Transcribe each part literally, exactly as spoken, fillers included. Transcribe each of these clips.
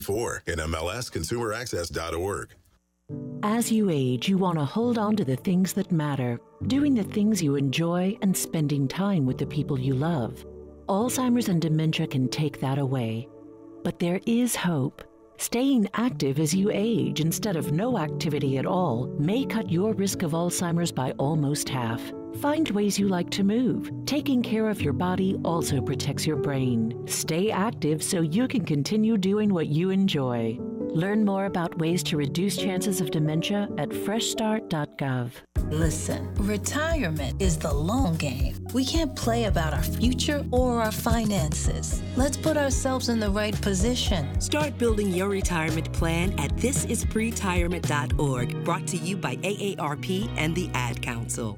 For N M L S Consumer Access dot org. As you age, you want to hold on to the things that matter, doing the things you enjoy and spending time with the people you love. Alzheimer's and dementia can take that away. But there is hope. Staying active as you age instead of no activity at all may cut your risk of Alzheimer's by almost half. Find ways you like to move. Taking care of your body also protects your brain. Stay active so you can continue doing what you enjoy. Learn more about ways to reduce chances of dementia at fresh start dot gov. Listen, retirement is the long game. We can't play about our future or our finances. Let's put ourselves in the right position. Start building your retirement plan at this is pretirement dot org. Brought to you by A A R P and the Ad Council.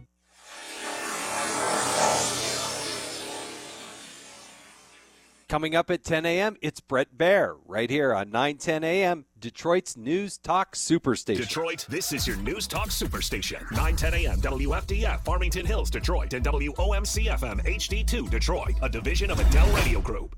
Coming up at ten a.m., it's Brett Baer right here on nine ten a.m., Detroit's News Talk Superstation. Detroit, this is your News Talk Superstation. nine ten a.m. W F D F, Farmington Hills, Detroit, and W O M C F M H D two, Detroit, a division of Adele Radio Group.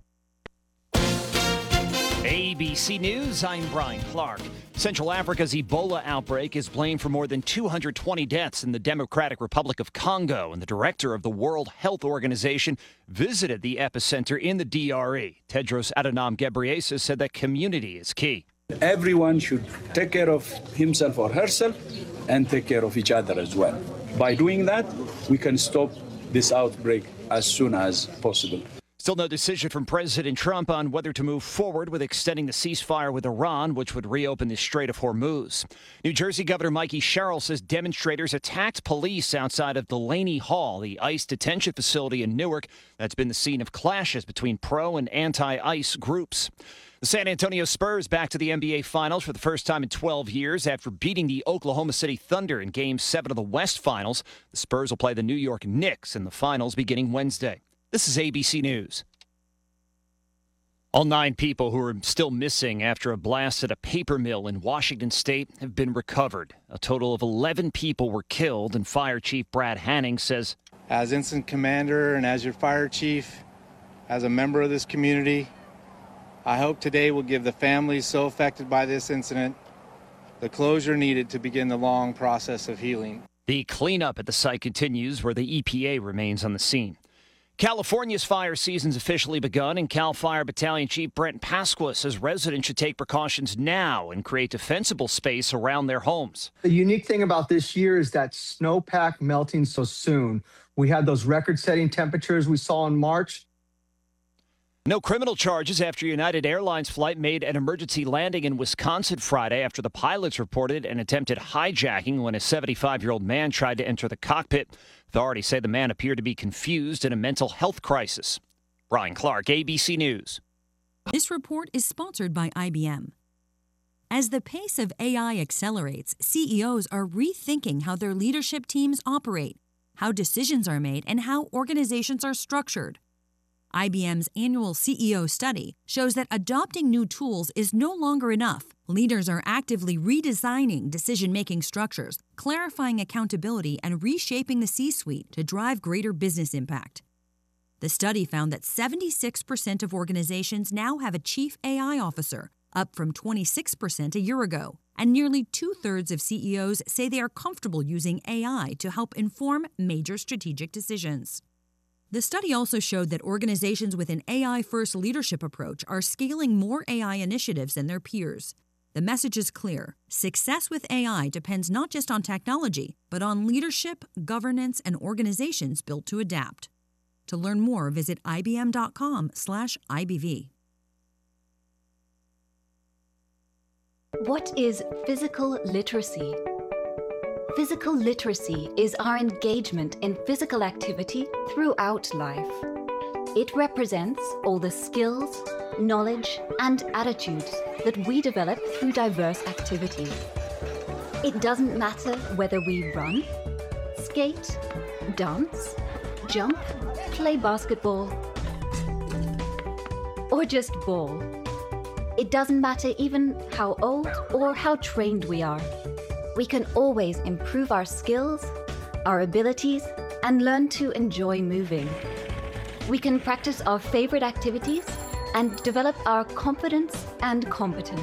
A B C News, I'm Brian Clark. Central Africa's Ebola outbreak is blamed for more than two hundred twenty deaths in the Democratic Republic of Congo, and the director of the World Health Organization visited the epicenter in the D R E. Tedros Adhanom Ghebreyesus said that community is key. Everyone should take care of himself or herself and take care of each other as well. By doing that, we can stop this outbreak as soon as possible. Still no decision from President Trump on whether to move forward with extending the ceasefire with Iran, which would reopen the Strait of Hormuz. New Jersey Governor Mikey Sherrill says demonstrators attacked police outside of Delaney Hall, the ICE detention facility in Newark that's been the scene of clashes between pro and anti-ICE groups. The San Antonio Spurs back to the N B A Finals for the first time in twelve years after beating the Oklahoma City Thunder in Game seven of the West Finals. The Spurs will play the New York Knicks in the finals beginning Wednesday. This is A B C News. All nine people who are still missing after a blast at a paper mill in Washington State have been recovered. A total of eleven people were killed, and Fire Chief Brad Hanning says, as incident commander and as your fire chief, as a member of this community, I hope today will give the families so affected by this incident the closure needed to begin the long process of healing. The cleanup at the site continues, where the E P A remains on the scene. California's fire season's officially begun, and Cal Fire Battalion Chief Brent Pasqua says residents should take precautions now and create defensible space around their homes. The unique thing about this year is that snowpack melting so soon. We had those record-setting temperatures we saw in March. No criminal charges after United Airlines flight made an emergency landing in Wisconsin Friday after the pilots reported an attempted hijacking when a seventy-five-year-old man tried to enter the cockpit. Authorities say the man appeared to be confused in a mental health crisis. Brian Clark, A B C News. This report is sponsored by I B M. As the pace of A I accelerates, C E Os are rethinking how their leadership teams operate, how decisions are made, and how organizations are structured. I B M's annual C E O study shows that adopting new tools is no longer enough. Leaders are actively redesigning decision-making structures, clarifying accountability, and reshaping the C-suite to drive greater business impact. The study found that seventy-six percent of organizations now have a chief A I officer, up from twenty-six percent a year ago. And nearly two-thirds of C E Os say they are comfortable using A I to help inform major strategic decisions. The study also showed that organizations with an A I-first leadership approach are scaling more A I initiatives than their peers. The message is clear. Success with A I depends not just on technology, but on leadership, governance, and organizations built to adapt. To learn more, visit ibm.com slash IBV. What is physical literacy? Physical literacy is our engagement in physical activity throughout life. It represents all the skills, knowledge, and attitudes that we develop through diverse activities. It doesn't matter whether we run, skate, dance, jump, play basketball, or just ball. It doesn't matter even how old or how trained we are. We can always improve our skills, our abilities, and learn to enjoy moving. We can practice our favorite activities and develop our confidence and competence.